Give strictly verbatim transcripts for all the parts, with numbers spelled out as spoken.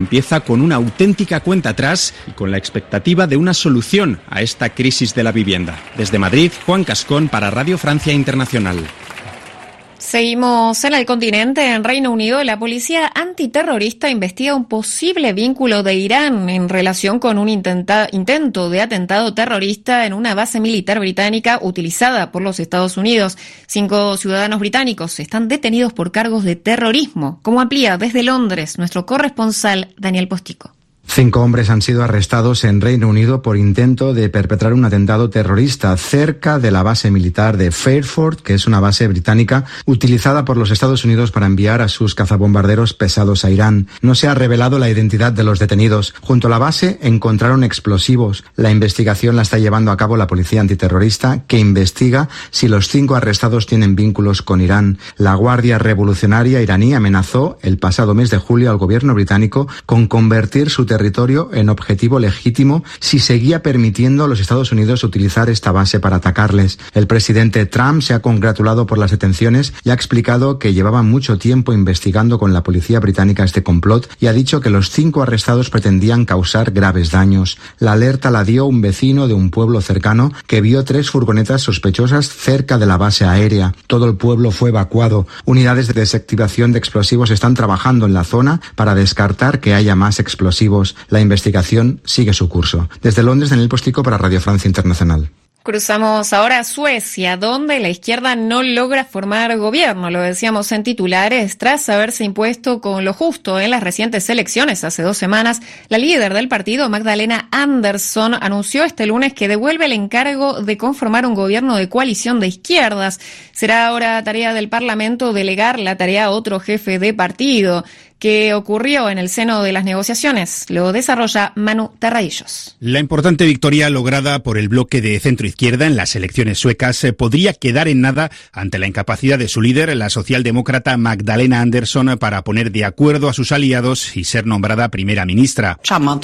empieza con una auténtica cuenta atrás y con la expectativa de una solución a esta crisis de la vivienda. Desde Madrid, Juan Cascón para Radio Francia Internacional. Seguimos en el continente. En Reino Unido, la policía antiterrorista investiga un posible vínculo de Irán en relación con un intenta, intento de atentado terrorista en una base militar británica utilizada por los Estados Unidos. Cinco ciudadanos británicos están detenidos por cargos de terrorismo, como amplía desde Londres nuestro corresponsal Daniel Postico. Cinco hombres han sido arrestados en Reino Unido por intento de perpetrar un atentado terrorista cerca de la base militar de Fairford, que es una base británica utilizada por los Estados Unidos para enviar a sus cazabombarderos pesados a Irán. No se ha revelado la identidad de los detenidos. Junto a la base encontraron explosivos. La investigación la está llevando a cabo la policía antiterrorista, que investiga si los cinco arrestados tienen vínculos con Irán. La Guardia Revolucionaria iraní amenazó el pasado mes de julio al gobierno británico con convertir su territorio territorio en objetivo legítimo si seguía permitiendo a los Estados Unidos utilizar esta base para atacarles. El presidente Trump se ha congratulado por las detenciones y ha explicado que llevaban mucho tiempo investigando con la policía británica este complot y ha dicho que los cinco arrestados pretendían causar graves daños. La alerta la dio un vecino de un pueblo cercano que vio tres furgonetas sospechosas cerca de la base aérea. Todo el pueblo fue evacuado. Unidades de desactivación de explosivos están trabajando en la zona para descartar que haya más explosivos. La investigación sigue su curso. Desde Londres, Daniel Postico para Radio Francia Internacional. Cruzamos ahora a Suecia, donde la izquierda no logra formar gobierno, lo decíamos en titulares, tras haberse impuesto con lo justo en las recientes elecciones hace dos semanas. La líder del partido, Magdalena Andersson, anunció este lunes que devuelve el encargo de conformar un gobierno de coalición de izquierdas. Será ahora tarea del Parlamento delegar la tarea a otro jefe de partido. ¿Qué ocurrió en el seno de las negociaciones? Lo desarrolla Manu Terradillos. La importante victoria lograda por el bloque de centro-izquierda en las elecciones suecas podría quedar en nada ante la incapacidad de su líder, la socialdemócrata Magdalena Andersson, para poner de acuerdo a sus aliados y ser nombrada primera ministra.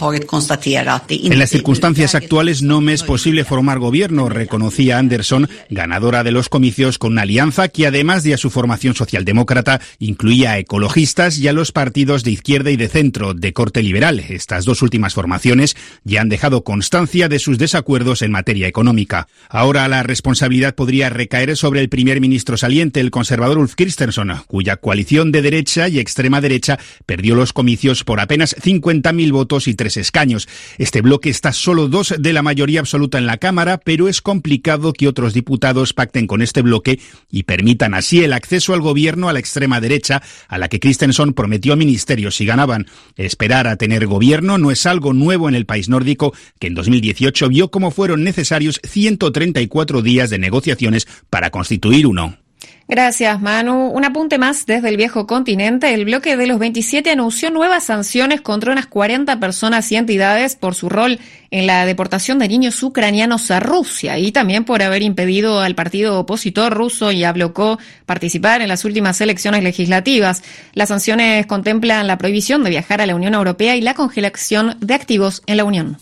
En las circunstancias actuales no me es posible formar gobierno, reconocía Andersson, ganadora de los comicios con una alianza que, además de a su formación socialdemócrata, incluía a ecologistas y a los partidos de izquierda y de centro, de corte liberal. Estas dos últimas formaciones ya han dejado constancia de sus desacuerdos en materia económica. Ahora la responsabilidad podría recaer sobre el primer ministro saliente, el conservador Ulf Kristersson, cuya coalición de derecha y extrema derecha perdió los comicios por apenas cincuenta mil votos y tres escaños. Este bloque está solo dos de la mayoría absoluta en la Cámara, pero es complicado que otros diputados pacten con este bloque y permitan así el acceso al gobierno a la extrema derecha, a la que Kristersson prometió ministerios si ganaban. Esperar a tener gobierno no es algo nuevo en el país nórdico, que en dos mil dieciocho vio cómo fueron necesarios ciento treinta y cuatro días de negociaciones para constituir uno. Gracias, Manu. Un apunte más desde el viejo continente. El bloque de los veintisiete anunció nuevas sanciones contra unas cuarenta personas y entidades por su rol en la deportación de niños ucranianos a Rusia y también por haber impedido al partido opositor ruso Yabloko participar en las últimas elecciones legislativas. Las sanciones contemplan la prohibición de viajar a la Unión Europea y la congelación de activos en la Unión.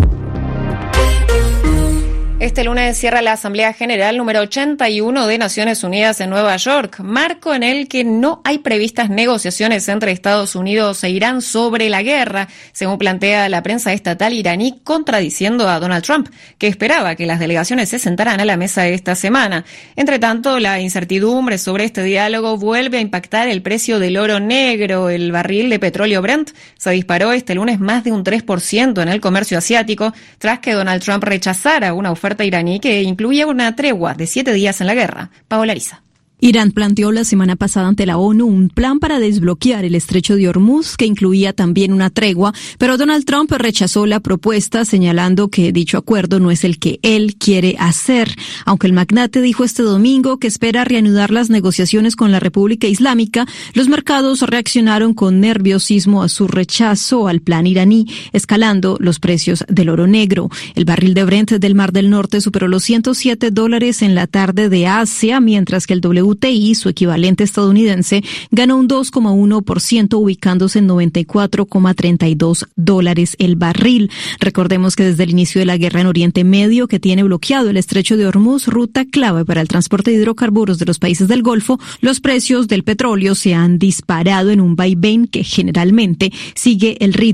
Este lunes cierra la Asamblea General número ochenta y uno de Naciones Unidas en Nueva York, marco en el que no hay previstas negociaciones entre Estados Unidos e Irán sobre la guerra, según plantea la prensa estatal iraní, contradiciendo a Donald Trump, que esperaba que las delegaciones se sentaran a la mesa esta semana. Entre tanto, la incertidumbre sobre este diálogo vuelve a impactar el precio del oro negro. El barril de petróleo Brent se disparó este lunes más de un tres por ciento en el comercio asiático, tras que Donald Trump rechazara una oferta iraní que incluía una tregua de siete días en la guerra. Paola Ariza. Irán planteó la semana pasada ante la ONU un plan para desbloquear el estrecho de Hormuz, que incluía también una tregua, pero Donald Trump rechazó la propuesta, señalando que dicho acuerdo no es el que él quiere hacer. Aunque el magnate dijo este domingo que espera reanudar las negociaciones con la República Islámica, los mercados reaccionaron con nerviosismo a su rechazo al plan iraní, escalando los precios del oro negro. El barril de Brent del Mar del Norte superó los ciento siete dólares en la tarde de Asia, mientras que el W T I, su equivalente estadounidense, ganó un dos coma uno por ciento, ubicándose en noventa y cuatro coma treinta y dos dólares el barril. Recordemos que desde el inicio de la guerra en Oriente Medio, que tiene bloqueado el estrecho de Hormuz, ruta clave para el transporte de hidrocarburos de los países del Golfo, los precios del petróleo se han disparado en un vaivén que generalmente sigue el ritmo